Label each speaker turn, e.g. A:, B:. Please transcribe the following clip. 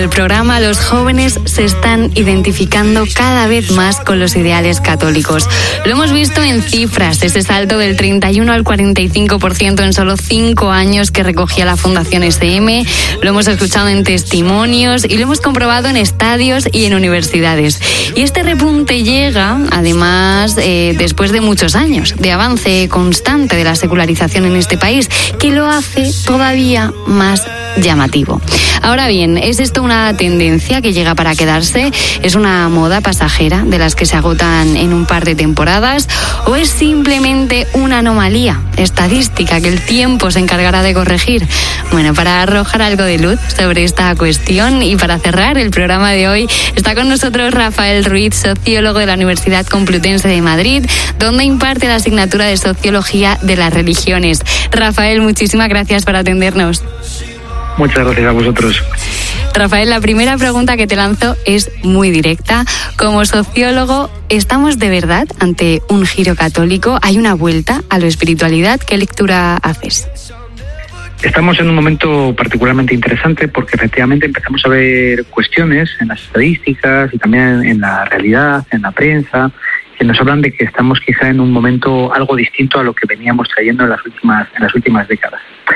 A: El programa, los jóvenes se están identificando cada vez más con los ideales católicos. Lo hemos visto en cifras, ese salto del 31 al 45% en solo 5 años que recogía la Fundación SM, lo hemos escuchado en testimonios y lo hemos comprobado en estadios y en universidades. Y este repunte llega, además, después de muchos años de avance constante de la secularización en este país, que lo hace todavía más llamativo. Ahora bien, ¿es esto una tendencia que llega para quedarse? ¿Es una moda pasajera de las que se agotan en un par de temporadas? ¿O es simplemente una anomalía estadística que el tiempo se encargará de corregir? Bueno, para arrojar algo de luz sobre esta cuestión y para cerrar el programa de hoy, está con nosotros Rafael Ruiz, sociólogo de la Universidad Complutense de Madrid, donde imparte la asignatura de Sociología de las Religiones. Rafael, muchísimas gracias por atendernos.
B: Muchas gracias a vosotros.
A: Rafael, la primera pregunta que te lanzo es muy directa. Como sociólogo, ¿estamos de verdad ante un giro católico? ¿Hay una vuelta a la espiritualidad? ¿Qué lectura haces?
B: Estamos en un momento particularmente interesante porque efectivamente empezamos a ver cuestiones en las estadísticas y también en la realidad, en la prensa, que nos hablan de que estamos quizá en un momento algo distinto a lo que veníamos trayendo en las últimas décadas.